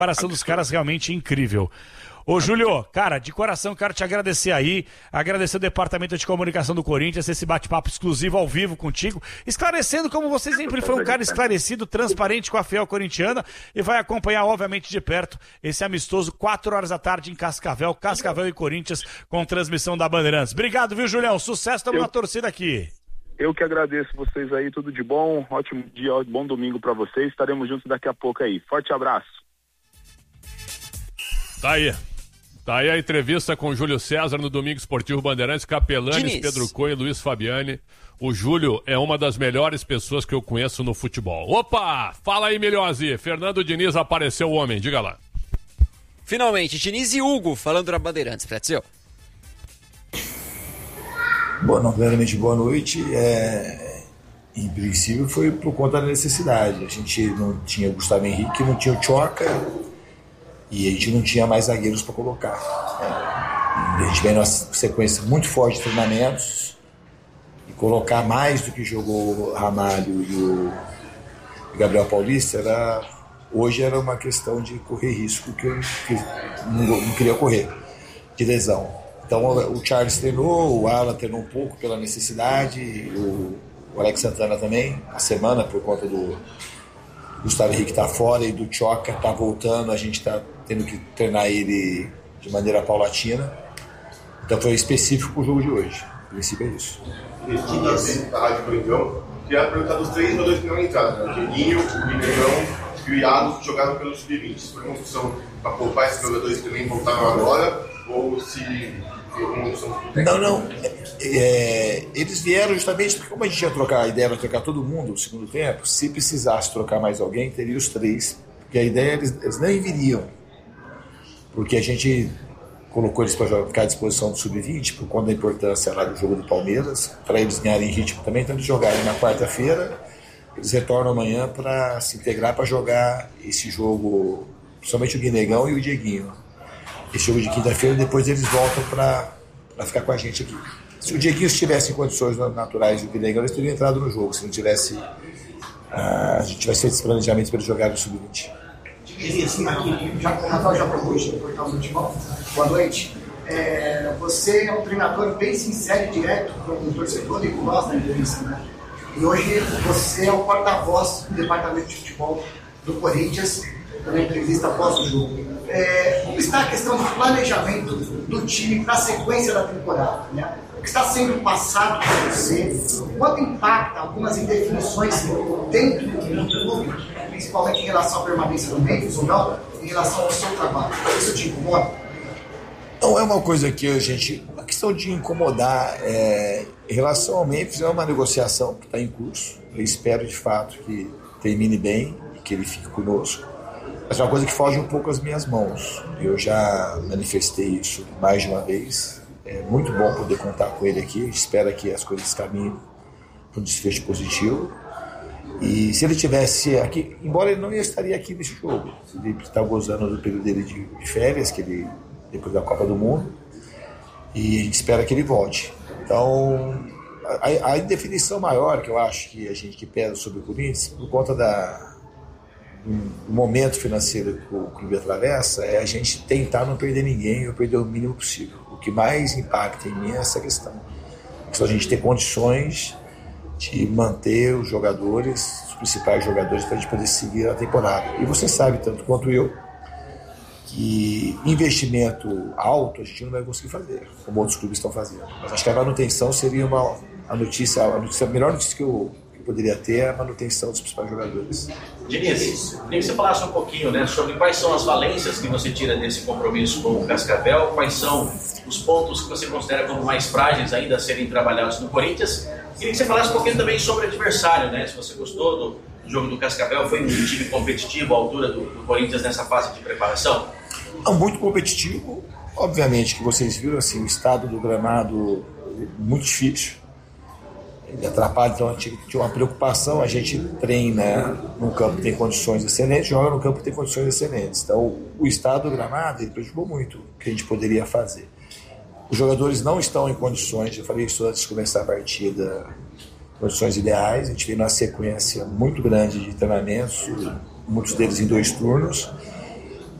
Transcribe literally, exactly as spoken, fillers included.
preparação dos caras realmente incrível. Ô, Júlio, cara, de coração, quero te agradecer aí, agradecer o Departamento de Comunicação do Corinthians, esse bate-papo exclusivo ao vivo contigo, esclarecendo como você sempre foi um cara esclarecido, transparente com a fiel corintiana, e vai acompanhar, obviamente, de perto esse amistoso, quatro horas da tarde em Cascavel, Cascavel e Corinthians, com transmissão da Bandeirantes. Obrigado, viu, Julião? Sucesso, estamos Eu... na torcida aqui. Eu que agradeço vocês aí, tudo de bom, ótimo dia, bom domingo pra vocês, estaremos juntos daqui a pouco aí. Forte abraço. Tá aí. Tá aí a entrevista com o Júlio César no Domingo Esportivo Bandeirantes, Capelanes, Pedro Coelho e Luiz Fabiani. O Júlio é uma das melhores pessoas que eu conheço no futebol. Opa! Fala aí, Milhose. Fernando Diniz apareceu o homem, diga lá. Finalmente, Diniz e Hugo falando da Bandeirantes, Pretzel. Bom, não, primeiramente, boa noite. É... Em princípio foi por conta da necessidade. A gente não tinha o Gustavo Henrique, não tinha o Tchoca. E a gente não tinha mais zagueiros para colocar. A gente vem numa sequência muito forte de treinamentos. E colocar mais do que jogou o Ramalho e o Gabriel Paulista, era, hoje era uma questão de correr risco que eu que não, não queria correr, de lesão. Então o Charles treinou, o Alan treinou um pouco pela necessidade, o, o Alex Santana também, a semana por conta do Gustavo Henrique tá fora e do Tchoca tá voltando, a gente tá tendo que treinar ele de maneira paulatina. Então foi específico pro jogo de hoje. O princípio é isso. Diniz, da Rádio Coringão, queria perguntar dos três jogadores que não entraram, né? O Geninho, o Minegão e o Iago, que jogaram pelo sub vinte. Se foi uma opção para poupar esses jogadores que também voltaram agora, ou se foi uma opção... Não, não. É, eles vieram justamente porque, como a gente ia trocar, a ideia era trocar todo mundo no segundo tempo, se precisasse trocar mais alguém, teria os três. Porque a ideia, eles, eles nem viriam. Porque a gente colocou eles para ficar à disposição do sub vinte, por conta da importância lá do jogo do Palmeiras, para eles ganharem ritmo também. Então eles jogarem na quarta-feira, eles retornam amanhã para se integrar, para jogar esse jogo, principalmente o Guinegão e o Dieguinho. Esse jogo de quinta-feira, depois eles voltam para ficar com a gente aqui. Se o Dieguinho estivesse em condições naturais do Guinegão, eles teriam entrado no jogo. Se não tivesse, uh, a gente tivesse feito esse planejamento para eles jogarem no sub vinte. Assim, aqui, já, o Rafael já propôs no Portal do Futebol. Boa noite. É, você é um treinador bem sincero e direto com o torcedor e com nós na entrevista, né? E hoje você é o porta-voz do Departamento de Futebol do Corinthians, na entrevista após o jogo. É, como está a questão do planejamento do time para a sequência da temporada, né? O que está sendo passado por você, quanto impacta algumas indefinições dentro do clube, principalmente em relação à permanência do Memphis ou não, em relação ao seu trabalho? Isso te incomoda? Não é uma coisa que a gente... A questão de incomodar, é, em relação ao Memphis, é uma negociação que está em curso. Eu espero, de fato, que termine bem e que ele fique conosco. Mas é uma coisa que foge um pouco às minhas mãos. Eu já manifestei isso mais de uma vez. É muito bom poder contar com ele aqui. Espero que as coisas caminhem para um desfecho positivo. E se ele tivesse aqui, embora ele não estaria aqui nesse jogo, ele está gozando do período dele de, de férias, que ele, depois da Copa do Mundo, e a gente espera que ele volte. Então, a, a indefinição maior que eu acho que a gente que pesa sobre o Corinthians, por conta da, do momento financeiro que o clube atravessa, é a gente tentar não perder ninguém ou perder o mínimo possível. O que mais impacta em mim é essa questão. Só a gente ter condições de manter os jogadores, os principais jogadores, para a gente poder seguir a temporada. E você sabe, tanto quanto eu, que investimento alto a gente não vai conseguir fazer, como outros clubes estão fazendo. Mas acho que a manutenção seria uma a notícia, a, notícia, a melhor notícia que eu, que eu poderia ter é a manutenção dos principais jogadores. Diniz, queria que você falasse um pouquinho, né, sobre quais são as valências que você tira desse compromisso com o Cascavel, quais são os pontos que você considera como mais frágeis ainda a serem trabalhados no Corinthians. Queria que você falasse um pouquinho também sobre o adversário, né? Se você gostou do jogo do Cascavel, foi um time competitivo à altura do, do Corinthians nessa fase de preparação? Não, muito competitivo. Obviamente que vocês viram assim, o estado do gramado muito difícil. Ele atrapalha, então a gente tinha uma preocupação. A gente treina num campo que tem condições excelentes, joga num campo que tem condições excelentes. Então o estado do gramado ele prejudicou muito o que a gente poderia fazer. Os jogadores não estão em condições, eu falei isso antes de começar a partida, condições ideais. A gente vem numa sequência muito grande de treinamentos, muitos deles em dois turnos.